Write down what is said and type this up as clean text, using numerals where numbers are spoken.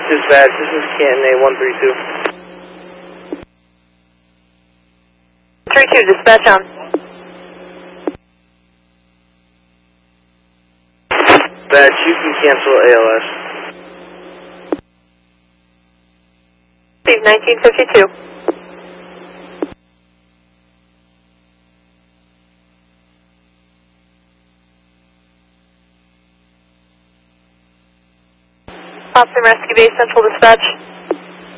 Dispatch, this is Canton A132. 32, dispatch on. Dispatch, you can cancel ALS. Steve, 1952. Boston Rescue Base, Central Dispatch.